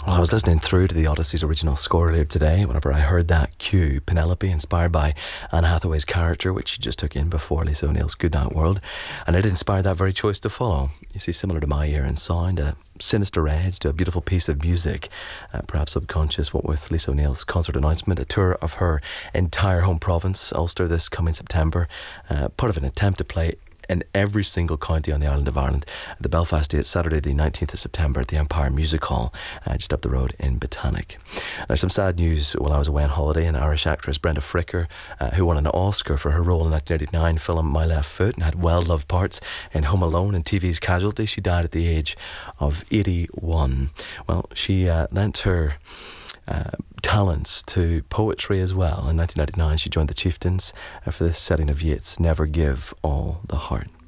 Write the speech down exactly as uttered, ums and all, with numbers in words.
Well, I was listening through to the Odyssey's original score earlier today whenever I heard that cue, Penelope, inspired by Anne Hathaway's character, which she just took in before Lisa O'Neill's Goodnight World, and it inspired that very choice to follow. You see, similar to my ear and sound, a sinister edge to a beautiful piece of music, uh, perhaps subconscious, what with Lisa O'Neill's concert announcement, a tour of her entire home province, Ulster, this coming September, uh, part of an attempt to play in every single county on the island of Ireland. The Belfast date, Saturday the nineteenth of September at the Empire Music Hall, uh, just up the road in Botanic. Now, some sad news while I was away on holiday. An Irish actress, Brenda Fricker, uh, who won an Oscar for her role in nineteen eighty-nine film My Left Foot and had well-loved parts in Home Alone and T V's Casualty. She died at the age of eighty-one. Well, she uh, lent her Uh, talents to poetry as well. In nineteen ninety-nine she joined the Chieftains uh, for the setting of Yeats' Never Give All the Heart.